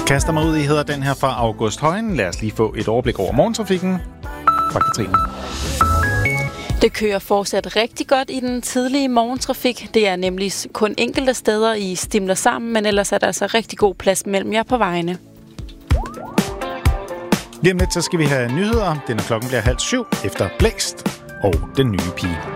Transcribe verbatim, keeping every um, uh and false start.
Kaster mig ud i hedder den her fra August Højen. Lad os lige få et overblik over morgentrafikken fra Katrine. Det kører fortsat rigtig godt i den tidlige morgentrafik. Det er nemlig kun enkelte steder, I stimler sammen, men ellers er der altså rigtig god plads mellem jer på vejene. Lige om lidt, så skal vi have nyheder. Den klokken bliver halv syv efter Blækst og Den Nye Pige.